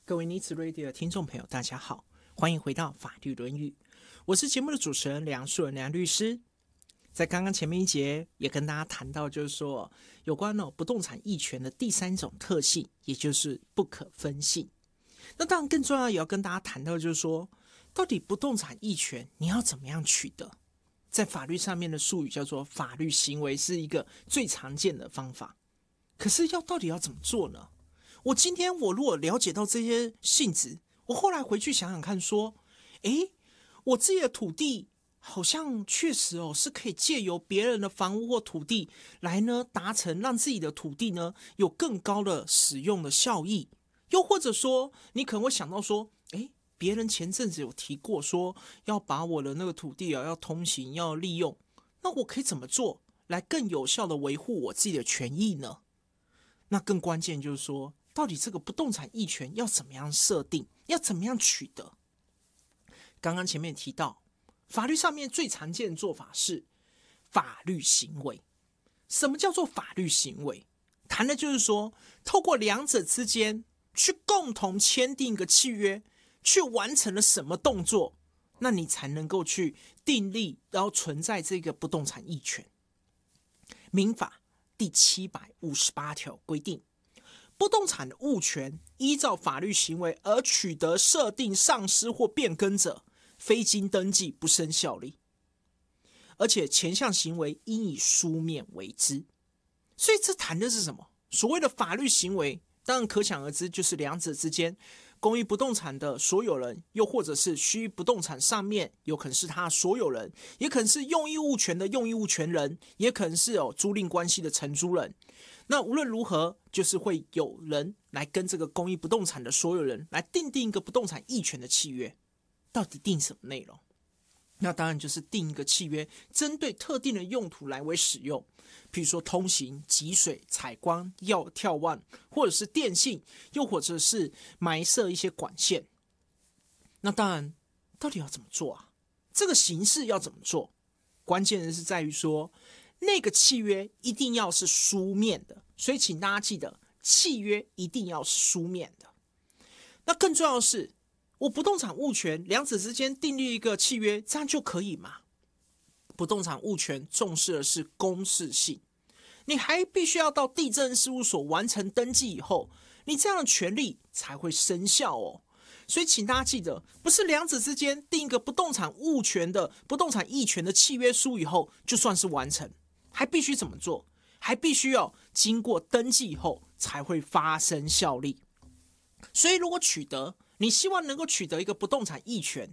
各位尼子 Radio 的听众朋友，大家好，欢迎回到法律论语，我是节目的主持人梁树人梁律师。在刚刚前面一节也跟大家谈到，就是说有关不动产役权的第三种特性，也就是不可分性。那当然更重要也要跟大家谈到，就是说到底不动产役权你要怎么样取得？在法律上面的术语叫做法律行为，是一个最常见的方法。可是到底要怎么做呢？我今天如果了解到这些性质，我后来回去想想看说，我自己的土地好像确实是可以借由别人的房屋或土地来呢达成让自己的土地呢有更高的使用的效益。又或者说你可能会想到说，别人前阵子有提过说要把我的那个土地要通行要利用，那我可以怎么做来更有效的维护我自己的权益呢？那更关键就是说，到底这个不动产役权要怎么样设定，要怎么样取得？刚刚前面提到，法律上面最常见的做法是法律行为。什么叫做法律行为？谈的就是说，透过两者之间去共同签订一个契约，去完成了什么动作，那你才能够去订立，然后存在这个不动产役权。民法第758条规定，不动产的物权依照法律行为而取得、设定、丧失或变更者，非经登记不生效力，而且前项行为应以书面为之。所以这谈的是什么？所谓的法律行为，当然可想而知，就是两者之间公益不动产的所有人，又或者是虚不动产上面有可能是他的所有人，也可能是用益物权的用益物权人，也可能是有租赁关系的承租人。那无论如何，就是会有人来跟这个公益不动产的所有人来订定一个不动产役权的契约。到底定什么内容？那当然就是定一个契约，针对特定的用途来为使用，譬如说通行、集水、采光、眺望，或者是电信，又或者是埋设一些管线。那当然，到底要怎么做啊？这个形式要怎么做？关键的是在于说，那个契约一定要是书面的，所以请大家记得，契约一定要是书面的。那更重要的是，我不动产物权两者之间订立一个契约，这样就可以吗？不动产物权重视的是公示性，你还必须要到地政事务所完成登记以后，你这样的权利才会生效哦。所以请大家记得，不是两者之间订一个不动产物权的不动产役权的契约书以后就算是完成，还必须怎么做？还必须要经过登记以后才会发生效力。所以如果你希望能够取得一个不动产役权，